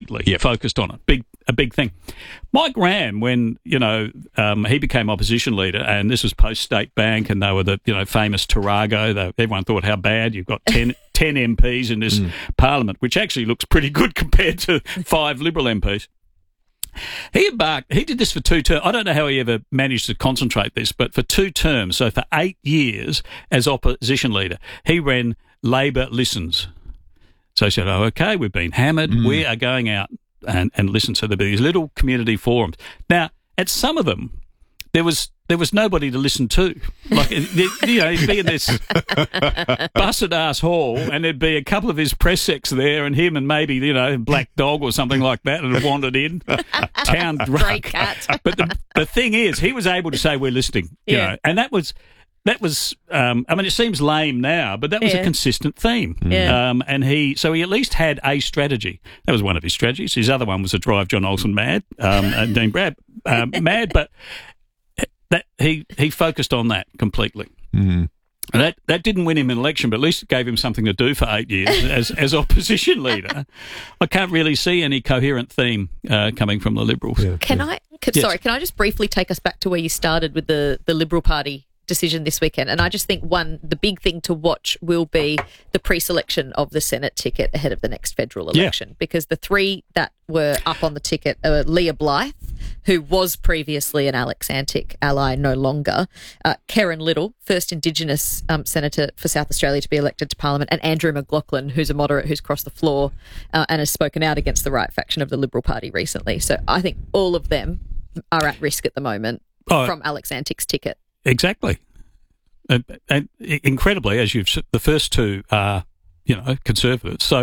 completely focused on it. A big thing. Mike Rann, when, he became opposition leader, and this was post-State Bank, and they were the, famous Tarago. Everyone thought, how bad, you've got 10 MPs in this parliament, which actually looks pretty good compared to 5 Liberal MPs. He did this for 2 terms. I don't know how he ever managed to concentrate this, but for 2 terms, so for 8 years as opposition leader, he ran Labor Listens. So he said, okay, we've been hammered. We are going out and listen. So there'd be these little community forums. Now, at some of them, there was nobody to listen to. Like, he'd be in this busted-ass hall, and there'd be a couple of his press sects there, and him and maybe, Black Dog or something like that, and had wandered in, town drunk. Great cat. But the thing is, he was able to say, we're listening, and that was, it seems lame now, but that was a consistent theme. Yeah. And he at least had a strategy. That was one of his strategies. His other one was to drive John Olsen mad, and Dean Brad mad, but that he focused on that completely. Mm-hmm. And that didn't win him an election, but at least it gave him something to do for 8 years as opposition leader. I can't really see any coherent theme coming from the Liberals. Yeah. Can I just briefly take us back to where you started with the Liberal Party decision this weekend? And I just think, the big thing to watch will be the pre-selection of the Senate ticket ahead of the next federal election, because the 3 that were up on the ticket are Leah Blythe, who was previously an Alex Antic ally, no longer, Karen Little, first Indigenous senator for South Australia to be elected to Parliament, and Andrew McLaughlin, who's a moderate who's crossed the floor and has spoken out against the right faction of the Liberal Party recently. So I think all of them are at risk at the moment from Alex Antic's ticket. Exactly. And incredibly, the first 2 are, conservatives. So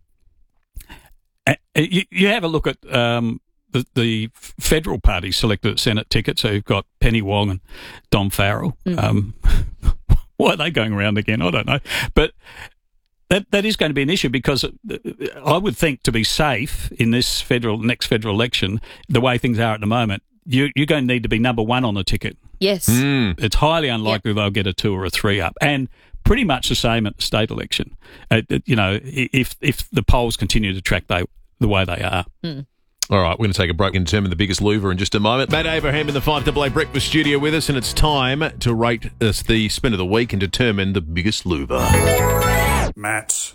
you have a look at the federal party selected Senate ticket. So you've got Penny Wong and Dom Farrell. Why are they going around again? I don't know. But that is going to be an issue, because I would think, to be safe in this next federal election, the way things are at the moment, you're going to need to be number 1 on the ticket. Yes. It's highly unlikely they'll get a 2 or a 3 up. And pretty much the same at the state election, if the polls continue to track the way they are. All right, we're going to take a break and determine the biggest louver in just a moment. Matt Abraham in the 5AA Breakfast studio with us, and it's time to rate us the spin of the week and determine the biggest louver. Matt.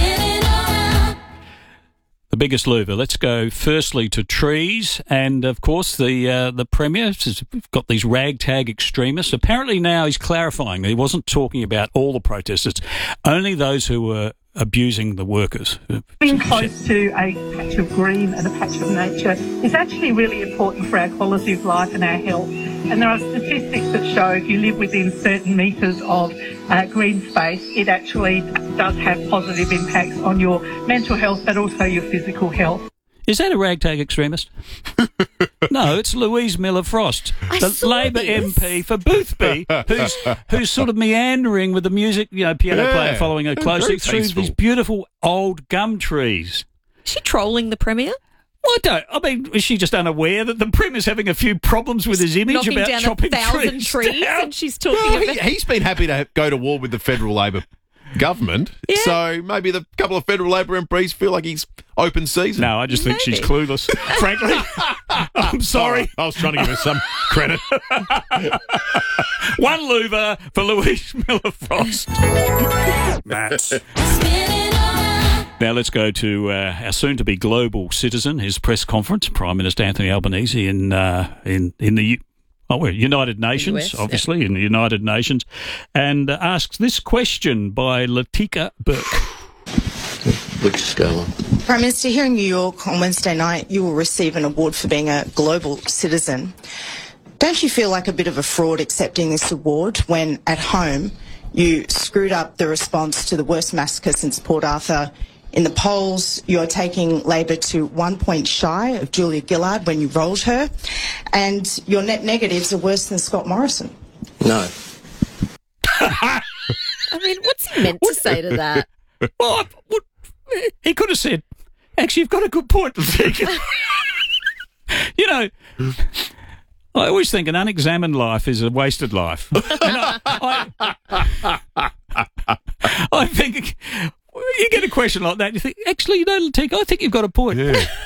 The biggest louver. Let's go firstly to trees, and of course the Premier has got these ragtag extremists. Apparently now he's clarifying that he wasn't talking about all the protesters, only those who were abusing the workers. Being close to a patch of green and a patch of nature is actually really important for our quality of life and our health. And there are statistics that show if you live within certain metres of green space, it actually does have positive impacts on your mental health, but also your physical health. Is that a ragtag extremist? No, it's Louise Miller-Frost, the Labor MP for Boothby, who's sort of meandering with the music, piano player following her closely through these beautiful old gum trees. Is she trolling the Premier? Is she just unaware that the Premier's having a few problems with his image knocking about down chopping 1,000 trees down? and she's talking about... He's been happy to go to war with the federal Labor government, so maybe the couple of federal Labor MPs feel like he's open season. No, I just think she's clueless, frankly. I'm sorry. I was trying to give her some credit. 1 louver for Louise Miller-Frost. Matt. Now let's go to our soon-to-be global citizen, his press conference, Prime Minister Anthony Albanese in the United Nations, US, obviously, in the United Nations, and asks this question by Latika Burke. We'll just go on. Prime Minister, here in New York on Wednesday night, you will receive an award for being a global citizen. Don't you feel like a bit of a fraud accepting this award when, at home, you screwed up the response to the worst massacre since Port Arthur? In the polls, you're taking Labor to 1 point shy of Julia Gillard when you rolled her, and your net negatives are worse than Scott Morrison. No. I mean, what's he meant to say to that? Well, he could have said, actually, you've got a good point to think. I always think an unexamined life is a wasted life. I think you get a question like that, you think, actually, Latika, I think you've got a point. Yeah.